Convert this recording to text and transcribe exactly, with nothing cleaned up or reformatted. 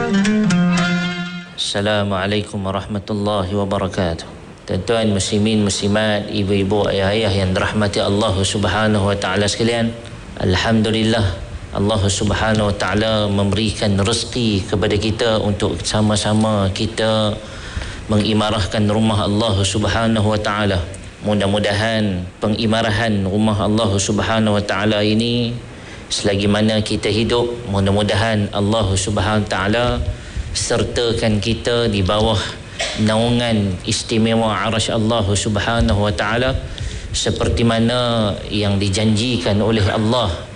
Assalamualaikum warahmatullahi wabarakatuh. Tuan-tuan muslimin muslimat, ibu-ibu, ayah-ayah yang dirahmati Allah Subhanahu wa taala sekalian, alhamdulillah Allah Subhanahu wa taala memberikan rezeki kepada kita untuk sama-sama kita mengimarahkan rumah Allah Subhanahu wa taala. Mudah-mudahan pengimarahan rumah Allah Subhanahu wa taala ini selagi mana kita hidup, mudah-mudahan Allah Subhanahu wa taala sertakan kita di bawah naungan istimewa arasy Allah Subhanahu wa taala seperti mana yang dijanjikan oleh Allah